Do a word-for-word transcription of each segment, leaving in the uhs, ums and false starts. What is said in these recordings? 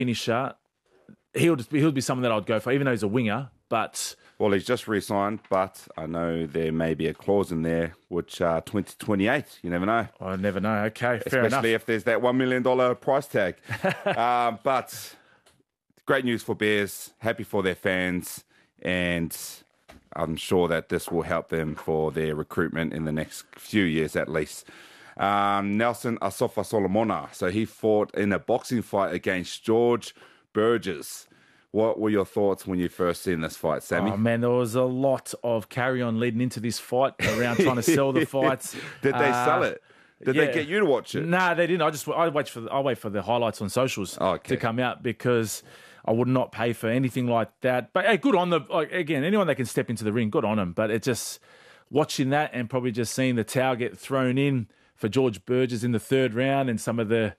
finisher, he'll just be, he'll be someone that I'd go for, even though he's a winger. But well, he's just re-signed, but I know there may be a clause in there which uh, twenty twenty-eight. You never know. I never know. Okay, fair enough. Especially if there's that one million dollars price tag. uh, but great news for Bears. Happy for their fans. And I'm sure that this will help them for their recruitment in the next few years at least. Um, Nelson Asofa Solomona. So he fought in a boxing fight against George Burgess. What were your thoughts when you first seen this fight, Sammy? Oh, man, there was a lot of carry-on leading into this fight around trying to sell the fights. Did they uh, sell it? Did yeah. they get you to watch it? No, nah, they didn't. I just I wait for the, I wait for the highlights on socials okay. to come out because I would not pay for anything like that. But hey, good on the like, again, anyone that can step into the ring, good on them. But it just watching that and probably just seeing the towel get thrown in for George Burgess in the third round and some of the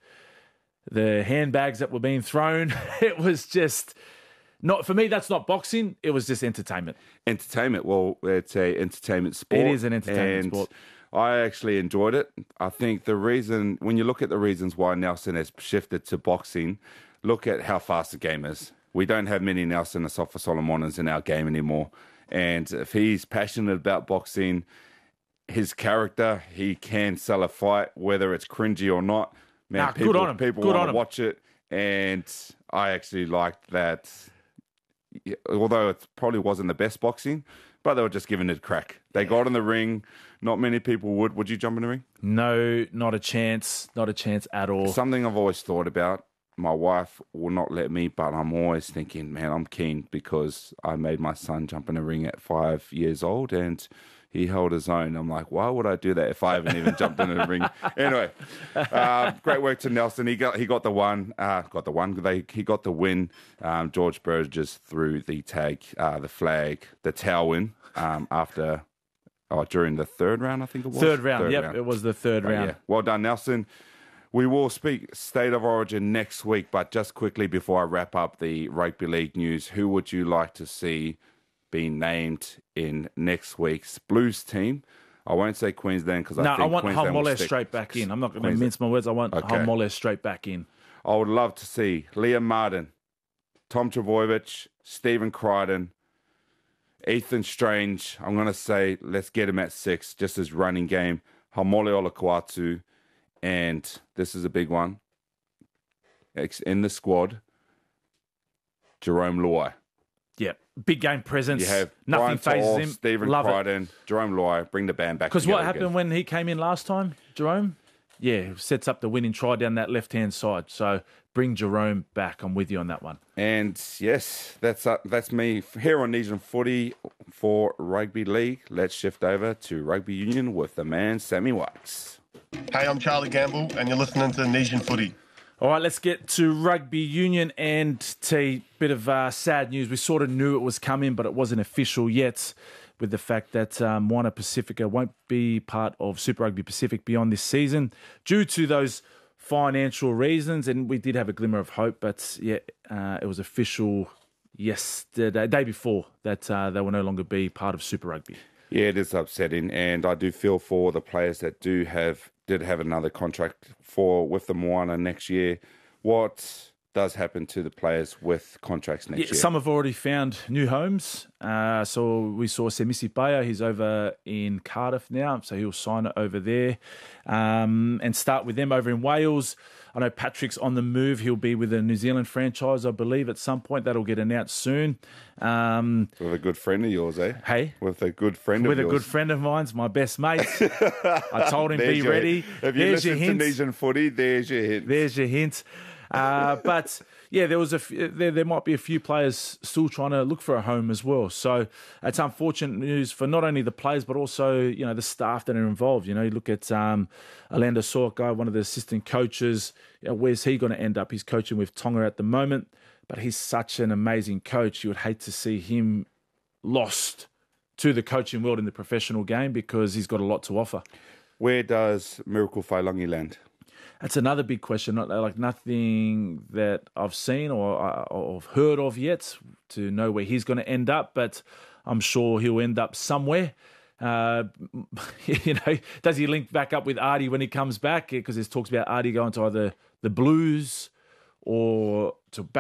the handbags that were being thrown, it was just. Not for me, that's not boxing. It was just entertainment. Entertainment. Well, it's a entertainment sport. It is an entertainment and sport. I actually enjoyed it. I think the reason, when you look at the reasons why Nelson has shifted to boxing, look at how fast the game is. We don't have many Nelson Asofa Solomonas in our game anymore. And if he's passionate about boxing, his character, he can sell a fight, whether it's cringy or not. Man, nah, people, good on him. people good want on to watch it. And I actually liked that. Although it probably wasn't the best boxing, but they were just giving it a crack. They yeah. got in the ring. Not many people would. Would you jump in the ring? No, not a chance. Not a chance at all. Something I've always thought about. My wife will not let me, but I'm always thinking, man, I'm keen because I made my son jump in the ring at five years old and he held his own. I'm like, why would I do that if I haven't even jumped in the ring? Anyway, uh, great work to Nelson. He got he got the one, uh, got the one. They he got the win. Um, George Burgess threw the tag, uh, the flag, the towel win um, after oh, during the third round, I think it was. Third round. Third yep, round. It was the third but round. Yeah. Well done, Nelson. We will speak State of Origin next week, but just quickly before I wrap up the rugby league news, who would you like to see being named in next week's Blues team? I won't say Queensland because I no, think I want Queensland Haumole will stick. straight back in. I'm not going to mince my words. I want okay. Haumole straight back in. I would love to see Liam Martin, Tom Trbojevic, Stephen Crichton, Ethan Strange. I'm going to say let's get him at six, just as running game. Haumole Olakau'atu, and this is a big one, in the squad, Jerome Luai. Yeah, big game presence. You have Nothing Brian phases To'o, him. Stephen Love Crichton, it. Jerome Luai, bring the band back. Because what happened again. when he came in last time, Jerome? Yeah, sets up the winning try down that left-hand side. So bring Jerome back. I'm with you on that one. And yes, that's uh, that's me here on Nesian Footy for Rugby League. Let's shift over to Rugby Union with the man, Sammy Wax. Hey, I'm Charlie Gamble, and you're listening to Nesian Footy. All right, let's get to Rugby Union and T. Bit of uh, sad news. We sort of knew it was coming, but it wasn't official yet, with the fact that um, Moana Pacifica won't be part of Super Rugby Pacific beyond this season due to those financial reasons. And we did have a glimmer of hope, but yeah, uh, it was official yesterday, day before, that uh, they will no longer be part of Super Rugby. Yeah, it is upsetting, and I do feel for the players that do have did have another contract for with the Moana next year. What does happen to the players with contracts next yeah, year? Some have already found new homes. Uh, so we saw Semisi Baya, he's over in Cardiff now, so he'll sign it over there um, and start with them over in Wales. I know Patrick's on the move. He'll be with a New Zealand franchise, I believe, at some point. That'll get announced soon. Um, with a good friend of yours, eh? Hey? With a good friend with of yours. With a good friend of mine's, my best mate. I told him, be your, ready. If you there's listen your hint. to Nesian Footy, there's your hint. There's your hint. Uh, but yeah, there was a f- there, there might be a few players still trying to look for a home as well. So it's unfortunate news for not only the players but also you know the staff that are involved. You know, you look at um, Orlando Soka, one of the assistant coaches. You know, where's he going to end up? He's coaching with Tonga at the moment, but he's such an amazing coach. You would hate to see him lost to the coaching world in the professional game because he's got a lot to offer. Where does Miracle Wailangi land? That's another big question. Not like nothing that I've seen or, or I've heard of yet to know where he's going to end up, but I'm sure he'll end up somewhere. Uh, you know, does he link back up with Artie when he comes back? Because there's talks about Artie going to either the Blues or to back